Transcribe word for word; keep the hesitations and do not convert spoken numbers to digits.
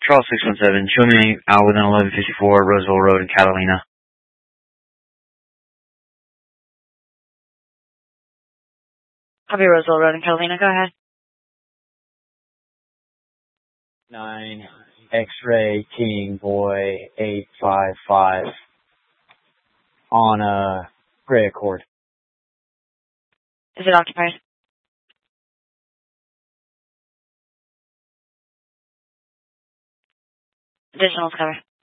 Charles six one seven, show me out within eleven fifty-four Roseville Road in Catalina. Copy Roseville Road in Catalina, go ahead. nine X-Ray King Boy eight five five on a gray Accord. Is it occupied? Additionals cover.